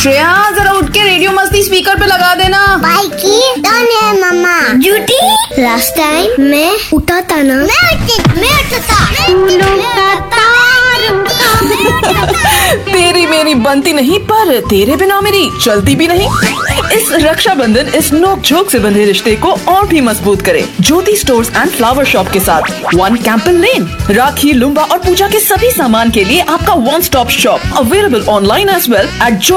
श्रेया जरा उठ के रेडियो मस्ती स्पीकर पे लगा देना। बाइकी डन है मम्मा। जूटी लास्ट टाइम मैं उठा था ना। मैं उठा तेरी मेरी बनती नहीं, पर तेरे बिना मेरी चलती भी नहीं। इस रक्षाबंधन इस नोक झोंक से बंधे रिश्ते को और भी मजबूत करे ज्योति स्टोर्स एंड फ्लावर शॉप के साथ। 1 कैंपल लेन। राखी, लुम्बा और पूजा के सभी सामान के लिए आपका one stop shop, available online as well at